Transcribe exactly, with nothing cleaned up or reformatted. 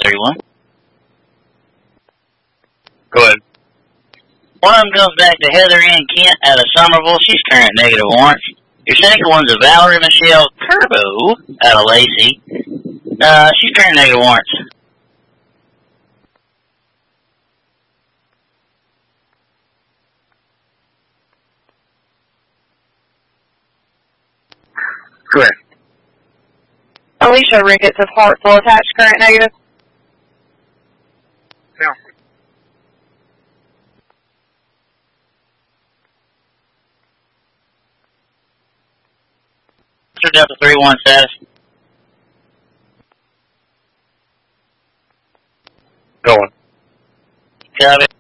three one. Go ahead. One of them comes back to Heather Ann Kent out of Somerville. She's current negative warrants. Your second one's a Valerie Michelle Turbo out of Lacey. Uh, she's current negative warrants. Correct. Alicia Ricketts of Hartsville attached, current negative. Yeah. Sir Delta three one status. Going. Got it.